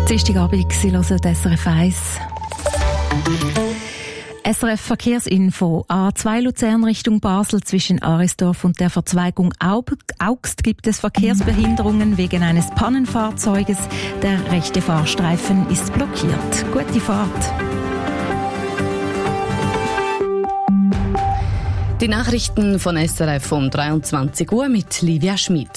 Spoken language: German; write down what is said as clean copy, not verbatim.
Dienstagabend, Sie hören SRF 1. SRF Verkehrsinfo. A2 Luzern Richtung Basel zwischen Arisdorf und der Verzweigung Augst gibt es Verkehrsbehinderungen wegen eines Pannenfahrzeuges. Der rechte Fahrstreifen ist blockiert. Gute Fahrt. Die Nachrichten von SRF um 23 Uhr mit Livia Schmid.